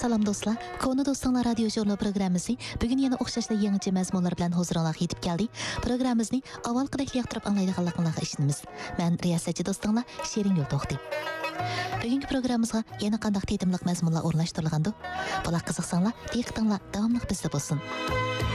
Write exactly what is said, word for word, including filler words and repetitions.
Salam dostlar, Konu Dostlar Radio Jurnalı programımızı bugün yana o'xshashli yangicha mazmunlar bilan huzuringizga yetib keldi. Programmamizni avvalgidek yoqtirib anglaydiganligingizga ishonamiz. Men riyosatchi do'stinglar Shirin Yo'lto'xti. Bugungi programmamizga yana qanday tetimliq mazmunlar o'rnashtirilgandi? Bular qiziqsanglar, diqqatinglar davomli bizda bo'lsin.